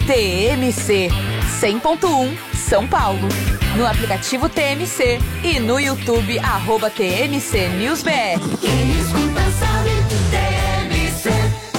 TMC 100.1 São Paulo. No aplicativo TMC e no YouTube @TMC News BR. Quem escuta sabe TMC.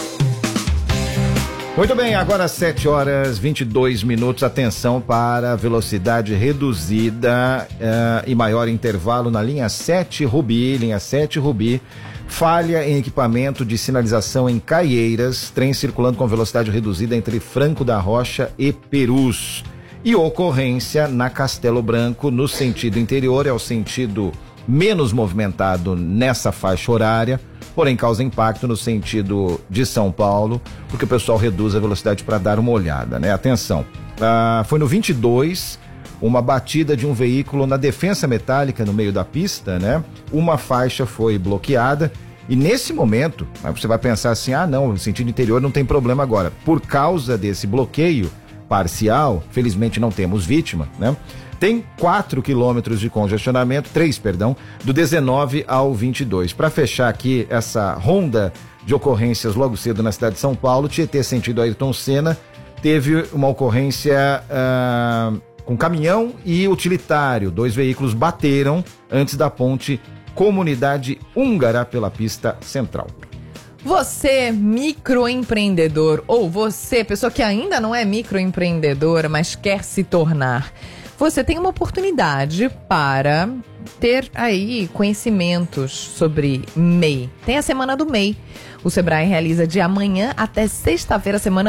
Muito bem, agora 7h22. Atenção para velocidade reduzida e maior intervalo na linha 7 Rubi. Falha em equipamento de sinalização em Caieiras, trem circulando com velocidade reduzida entre Franco da Rocha e Perus. E ocorrência na Castelo Branco, no sentido interior, é o sentido menos movimentado nessa faixa horária, porém causa impacto no sentido de São Paulo, porque o pessoal reduz a velocidade para dar uma olhada, né? Atenção, foi no 22, uma batida de um veículo na defensa metálica no meio da pista, né? Uma faixa foi bloqueada e nesse momento, você vai pensar assim, não, no sentido interior não tem problema agora. Por causa desse bloqueio parcial, felizmente não temos vítima, né? Tem 4 quilômetros de congestionamento, 3, do 19 ao 22. Para fechar aqui essa ronda de ocorrências logo cedo na cidade de São Paulo, Tietê sentido Ayrton Senna, teve uma ocorrência com caminhão e utilitário. 2 veículos bateram antes da ponte Comunidade Húngara pela pista central. Você, microempreendedor, ou você, pessoa que ainda não é microempreendedora, mas quer se tornar, você tem uma oportunidade para ter aí conhecimentos sobre MEI. Tem a Semana do MEI. O Sebrae realiza de amanhã até sexta-feira a Semana